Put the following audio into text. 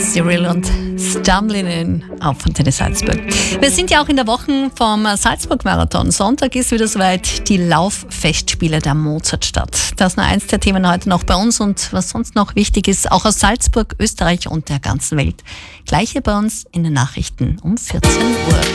Cyril und Stumbling In auf Antenne Salzburg. Wir sind ja auch in der Woche vom Salzburg-Marathon. Sonntag ist wieder soweit die Lauffestspiele der Mozartstadt. Das ist nur eins der Themen heute noch bei uns und was sonst noch wichtig ist, auch aus Salzburg, Österreich und der ganzen Welt. Gleiche bei uns in den Nachrichten um 14 Uhr.